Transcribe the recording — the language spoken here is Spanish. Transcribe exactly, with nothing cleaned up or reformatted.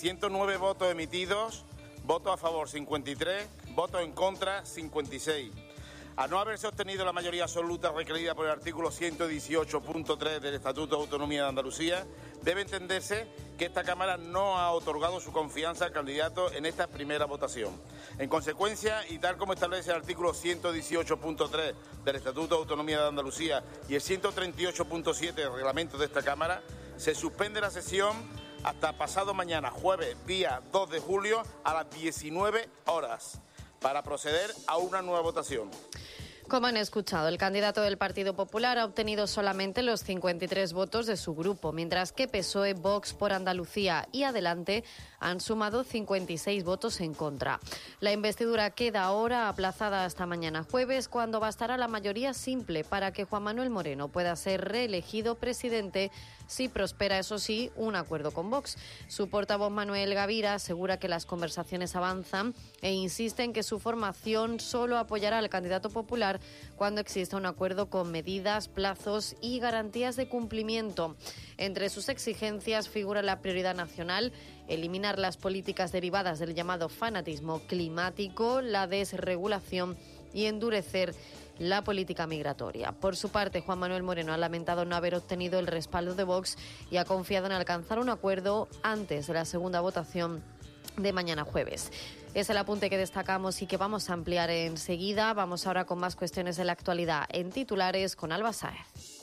ciento nueve votos emitidos, votos a favor cincuenta y tres, votos en contra cincuenta y seis. Al no haberse obtenido la mayoría absoluta requerida por el artículo ciento dieciocho punto tres del Estatuto de Autonomía de Andalucía, debe entenderse que esta Cámara no ha otorgado su confianza al candidato en esta primera votación. En consecuencia, y tal como establece el artículo ciento dieciocho punto tres del Estatuto de Autonomía de Andalucía y el ciento treinta y ocho punto siete del reglamento de esta Cámara, se suspende la sesión hasta pasado mañana, jueves, día dos de julio, a las diecinueve horas, para proceder a una nueva votación. Como han escuchado, el candidato del Partido Popular ha obtenido solamente los cincuenta y tres votos de su grupo, mientras que P S O E, Vox por Andalucía y Adelante han sumado cincuenta y seis votos en contra. La investidura queda ahora aplazada hasta mañana jueves, cuando bastará la mayoría simple para que Juan Manuel Moreno pueda ser reelegido presidente, si prospera, eso sí, un acuerdo con Vox. Su portavoz Manuel Gavira asegura que las conversaciones avanzan e insiste en que su formación solo apoyará al candidato popular cuando exista un acuerdo con medidas, plazos y garantías de cumplimiento. Entre sus exigencias figura la prioridad nacional, eliminar las políticas derivadas del llamado fanatismo climático, la desregulación y endurecer la política migratoria. Por su parte, Juan Manuel Moreno ha lamentado no haber obtenido el respaldo de Vox y ha confiado en alcanzar un acuerdo antes de la segunda votación de mañana jueves. Es el apunte que destacamos y que vamos a ampliar enseguida. Vamos ahora con más cuestiones de la actualidad en titulares con Alba Sáez.